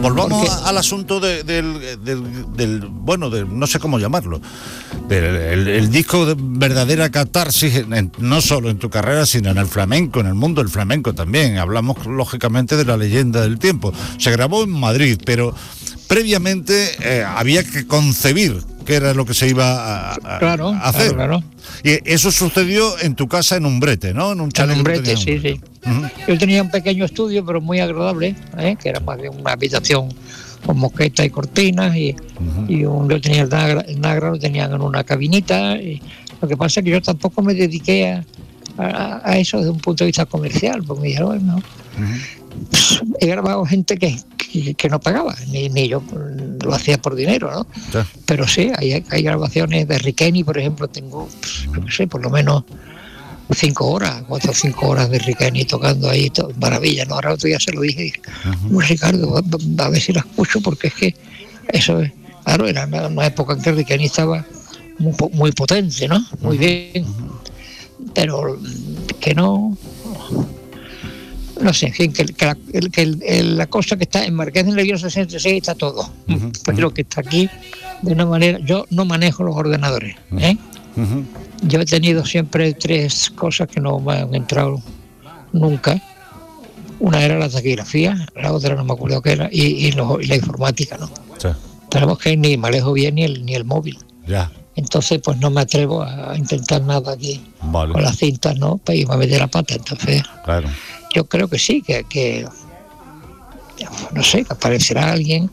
volvamos al asunto bueno, no sé cómo llamarlo, el disco de verdadera catarsis, no solo en tu carrera, sino en el flamenco, en el mundo del flamenco también. Hablamos lógicamente de La leyenda del tiempo. Se grabó en Madrid, pero previamente había que concebir qué era lo que se iba a hacer. Claro. Y eso sucedió en tu casa en Umbrete, ¿no? En un chalet. En Umbrete, sí. Uh-huh. Yo tenía un pequeño estudio, pero muy agradable, que era más bien una habitación con moqueta y cortinas, y yo tenía el Nagra lo tenían en una cabinita. Y lo que pasa es que yo tampoco me dediqué a eso desde un punto de vista comercial, porque me dijeron, no, he grabado gente que no pagaba, ni yo lo hacía por dinero, ¿no? Sí. Pero sí, hay grabaciones de Riqueni, por ejemplo, tengo, no sé, por lo menos 4 o 5 horas de Riqueni tocando ahí, maravilla, ¿no? Ahora otro día se lo dije, Ricardo, a ver si la escucho, porque es que eso es, claro, era una época en que Riqueni estaba muy potente, ¿no? Muy bien, pero que no sé, en fin, que la cosa que está en Marqués de Nervión 66 está todo, pero que está aquí de una manera. Yo no manejo los ordenadores, Yo he tenido siempre 3 cosas que no me han entrado nunca. Una era la taquigrafía, la otra no me acuerdo qué era, y la informática, ¿no? Sí. Tenemos que ni manejo bien ni el móvil. Ya. Entonces, pues no me atrevo a intentar nada aquí con las cintas, ¿no? Para irme a meter la pata. Entonces, claro. Yo creo que sí, que no sé, que aparecerá alguien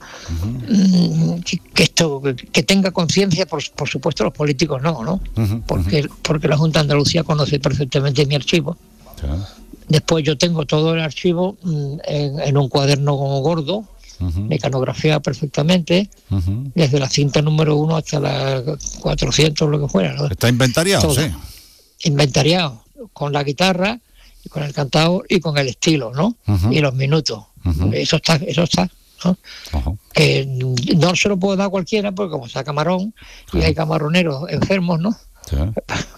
que tenga conciencia, por supuesto los políticos no, porque la Junta de Andalucía conoce perfectamente mi archivo. Después yo tengo todo el archivo en un cuaderno gordo, mecanografiado perfectamente, desde la cinta número 1 hasta la 400, lo que fuera, ¿no? Está inventariado, todo. Sí. Inventariado, con la guitarra, con el cantador y con el estilo, ¿no? Y los minutos. Eso está, ¿no? Que no se lo puedo dar a cualquiera, porque como está Camarón, y hay camaroneros enfermos, ¿no? Sí.